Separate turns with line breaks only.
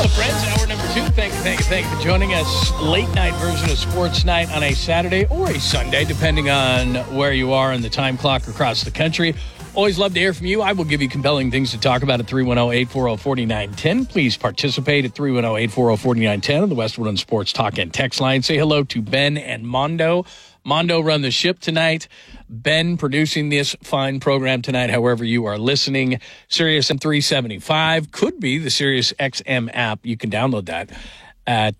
Hello, friends. Hour number 2. Thank you for joining us. Late night version of Sports Night on a Saturday or a Sunday, depending on where you are in the time clock across the country. Always love to hear from you. I will give you compelling things to talk about at 310-840-4910. Please participate at 310-840-4910 on the Westwood Sports Talk and Text line. Say hello to Ben and Mondo. Mondo run the ship tonight. Ben producing this fine program tonight, however you are listening. Sirius M375 could be the Sirius XM app. You can download that at